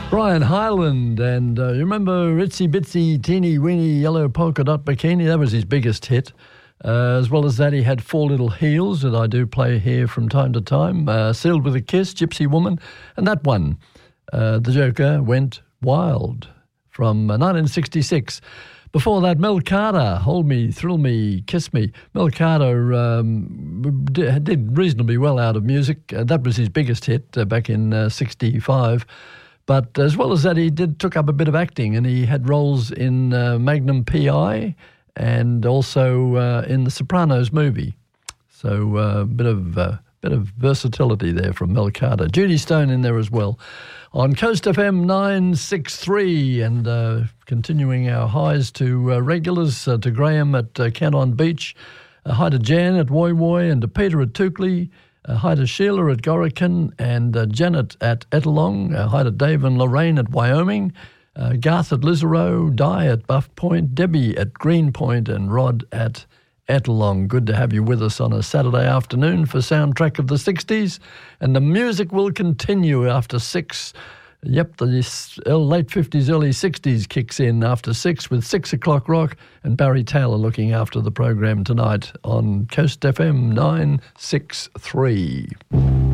Brian Hyland, and you remember Itsy Bitsy Teeny Weeny Yellow Polka Dot Bikini? That was his biggest hit. As well as that, he had Four Little Heels that I do play here from time to time. Sealed with a Kiss, Gypsy Woman, and that one, The Joker Went Wild, from 1966. Before that, Mel Carter, Hold Me, Thrill Me, Kiss Me. Mel Carter did reasonably well out of music. That was his biggest hit back in 65. But as well as that, he took up a bit of acting, and he had roles in Magnum P.I. and also in the Sopranos movie. So a bit of versatility there from Mel Carter. Judy Stone in there as well. On Coast FM 963, and continuing our highs to regulars, to Graham at Canton Beach, hi to Jan at Woy Woy, and to Peter at Toukley. Hi to Sheila at Gorican, and Janet at Ettalong. Hi to Dave and Lorraine at Wyoming. Garth at Lisarow, Di at Buff Point, Debbie at Greenpoint, and Rod at Ettalong. Good to have you with us on a Saturday afternoon for Soundtrack of the 60s. And the music will continue after 6. Yep, the late 50s, early 60s kicks in after 6 with 6 o'clock rock, and Barry Taylor looking after the program tonight on Coast FM 963.